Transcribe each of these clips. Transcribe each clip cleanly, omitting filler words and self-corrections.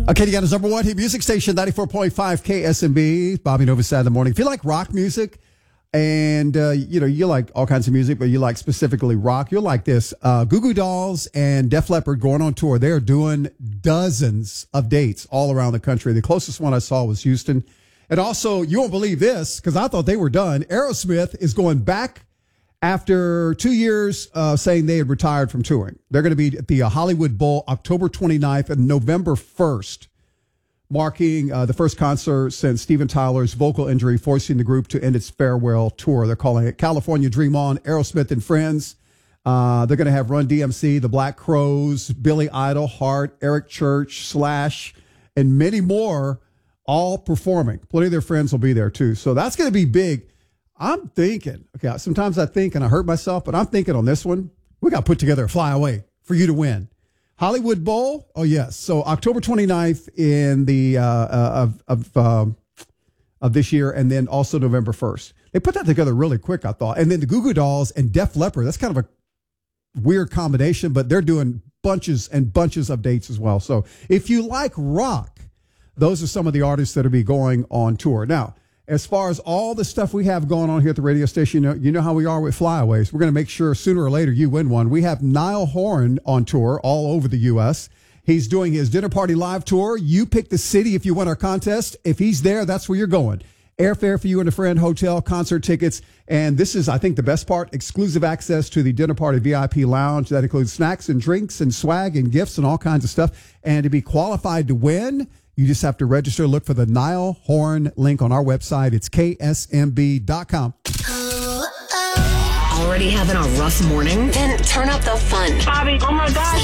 Acadiana's number one hit music station, 94.5 KSMB. Bobby Novosad in the morning. If you like rock music and, you like all kinds of music, but you like specifically rock, you'll like this. Goo Goo Dolls and Def Leppard going on tour. They are doing dozens of dates all around the country. The closest one I saw was Houston. And also, you won't believe this, because I thought they were done. Aerosmith is going back after 2 years saying they had retired from touring. They're going to be at the Hollywood Bowl October 29th and November 1st, marking the first concert since Steven Tyler's vocal injury, forcing the group to end its farewell tour. They're calling it California Dream On, Aerosmith and Friends. They're going to have Run DMC, the Black Crowes, Billy Idol, Heart, Eric Church, Slash, and many more all performing. Plenty of their friends will be there too. So that's going to be big. I'm thinking, okay, sometimes I think and I hurt myself, but I'm thinking on this one, we got to put together a flyaway for you to win. Hollywood Bowl, oh yes. So October 29th in the of this year, and then also November 1st. They put that together really quick, I thought. And then the Goo Goo Dolls and Def Leppard, that's kind of a weird combination, but they're doing bunches and bunches of dates as well. So if you like rock, those are some of the artists that will be going on tour. Now, as far as all the stuff we have going on here at the radio station, you know how we are with flyaways. We're going to make sure sooner or later you win one. We have Niall Horan on tour all over the U.S. He's doing his Dinner Party Live tour. You pick the city if you win our contest. If he's there, that's where you're going. Airfare for you and a friend, hotel, concert tickets. And this is, I think, the best part, exclusive access to the Dinner Party VIP lounge. That includes snacks and drinks and swag and gifts and all kinds of stuff. And to be qualified to win, you just have to register. Look for the Niall Horan link on our website. It's ksmb.com. Already having a rough morning? Then turn up the fun. Bobby, oh my gosh.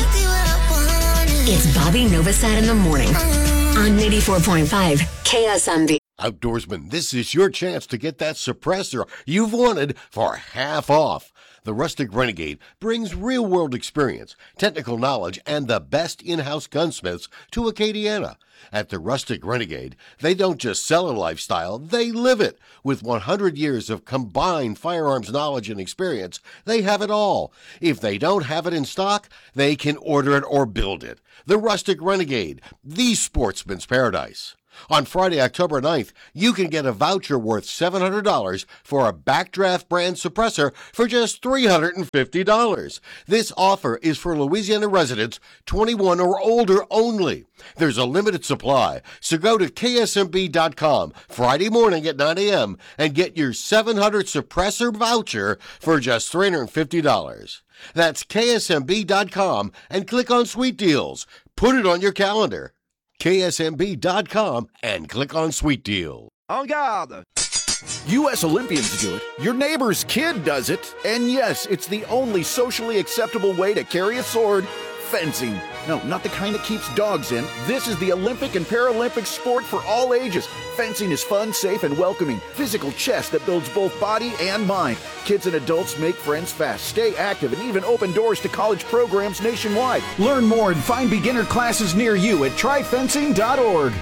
It's Bobby Novosad in the morning on 84.5 KSMB. Outdoorsman, this is your chance to get that suppressor you've wanted for half off. The Rustic Renegade brings real-world experience, technical knowledge, and the best in-house gunsmiths to Acadiana. At the Rustic Renegade, they don't just sell a lifestyle, they live it. With 100 years of combined firearms knowledge and experience, they have it all. If they don't have it in stock, they can order it or build it. The Rustic Renegade, the sportsman's paradise. On Friday, October 9th, you can get a voucher worth $700 for a Backdraft brand suppressor for just $350. This offer is for Louisiana residents 21 or older only. There's a limited supply, so go to ksmb.com Friday morning at 9 a.m. and get your 700 suppressor voucher for just $350. That's ksmb.com and click on Sweet Deals. Put it on your calendar. ksmb.com and click on Sweet Deal. En garde! U.S. Olympians do it. Your neighbor's kid does it. And yes, it's the only socially acceptable way to carry a sword. Fencing. No, not the kind that keeps dogs in. This is the Olympic and Paralympic sport for all ages. Fencing is fun, safe, and welcoming. Physical chess that builds both body and mind. Kids and adults make friends fast, stay active, and even open doors to college programs nationwide. Learn more and find beginner classes near you at tryfencing.org.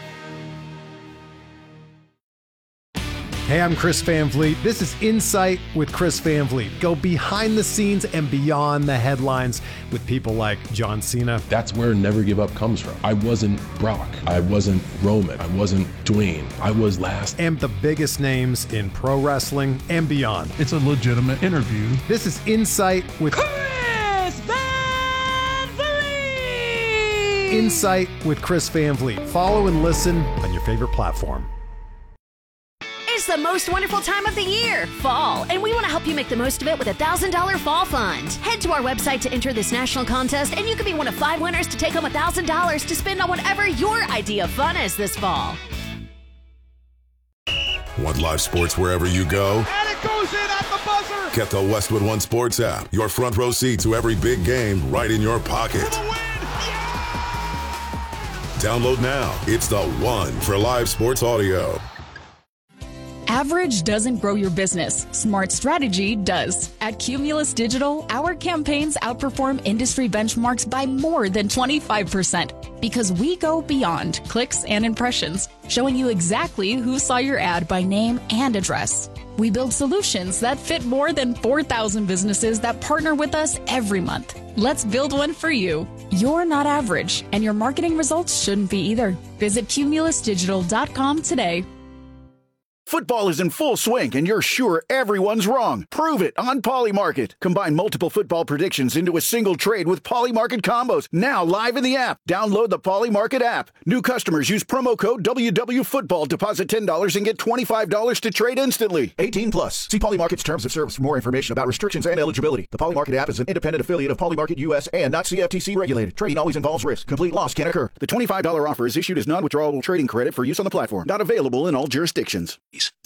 Hey, I'm Chris Van Vliet. This is Insight with Chris Van Vliet. Go behind the scenes and beyond the headlines with people like John Cena. That's where Never Give Up comes from. I wasn't Brock. I wasn't Roman. I wasn't Dwayne. I was last. And the biggest names in pro wrestling and beyond. It's a legitimate interview. This is Insight with Chris Van Vliet. Insight with Chris Van Vliet. Follow and listen on your favorite platform. It's the most wonderful time of the year, fall, and we want to help you make the most of it with a $1,000 fall fund. Head to our website to enter this national contest, and you could be one of 5 winners to take home $1,000 to spend on whatever your idea of fun is this fall. Want live sports wherever you go? And it goes in at the buzzer! Get the Westwood One Sports app. Your front row seat to every big game right in your pocket. For the win! Yeah! Download now. It's the one for live sports audio. Average doesn't grow your business. Smart strategy does. At Cumulus Digital, our campaigns outperform industry benchmarks by more than 25% because we go beyond clicks and impressions, showing you exactly who saw your ad by name and address. We build solutions that fit more than 4,000 businesses that partner with us every month. Let's build one for you. You're not average, and your marketing results shouldn't be either. Visit cumulusdigital.com today. Football is in full swing, and you're sure everyone's wrong. Prove it on Polymarket. Combine multiple football predictions into a single trade with Polymarket combos. Now live in the app. Download the Polymarket app. New customers use promo code WWFootball. Deposit $10 and get $25 to trade instantly. 18 plus. See Polymarket's terms of service for more information about restrictions and eligibility. The Polymarket app is an independent affiliate of Polymarket US and not CFTC regulated. Trading always involves risk. Complete loss can occur. The $25 offer is issued as non-withdrawable trading credit for use on the platform. Not available in all jurisdictions.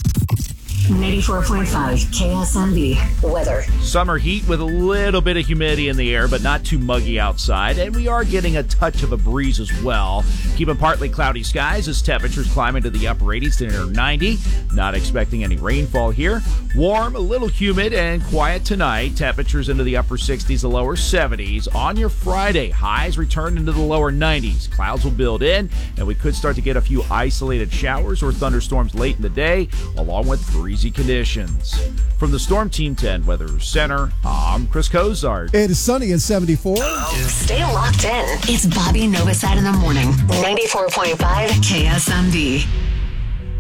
94.5 KSMB weather. Summer heat with a little bit of humidity in the air, but not too muggy outside. And we are getting a touch of a breeze as well. Keeping partly cloudy skies as temperatures climb into the upper 80s to near 90. Not expecting any rainfall here. Warm, a little humid, and quiet tonight. Temperatures into the upper 60s to lower 70s. On your Friday, highs return into the lower 90s. Clouds will build in, and we could start to get a few isolated showers or thunderstorms late in the day, along with breezy conditions. From the Storm Team 10 Weather Center, I'm Chris Cozart. It is sunny and 74. Stay locked in. It's Bobby Novosad in the morning. 94.5 KSMB.